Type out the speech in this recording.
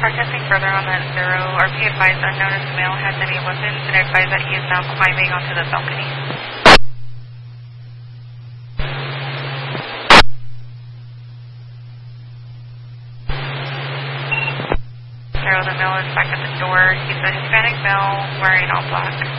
Processing further on that 0. RP advised unknown if the male has any weapons and advised that he is now climbing onto the balcony. 0, the male is back at the door. He's a Hispanic male wearing all black.